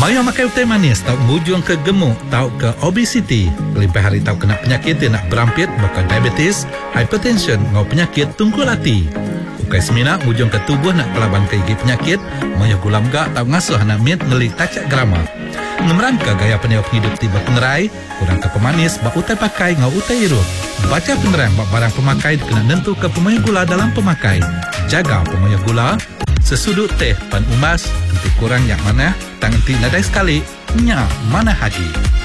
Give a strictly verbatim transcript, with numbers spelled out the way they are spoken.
Maya makai utai manis tau ngujung ke gemuk tau ke obesiti. Lebih hari tau kena penyakit yang nak berampit bakal diabetes, hypertension ngau penyakit tungkul hati. Ukai semina ngujung ke tubuh nak pelaban ke gigi penyakit, maya gulam gak tau ngasuh nak mit ngelik tacak grama. Ngemerangka gaya peniup hidup tiba pengerai, kurang ke pemanis bak utai pakai ngau utai irup. Baca pengerai bak barang pemakai kena nentu ke pemaya gula dalam pemakai. Jaga pemaya gula. Sesudut teh pan umas, nanti kurang yang mana, tang nanti nadai sekali, nya mana hagi.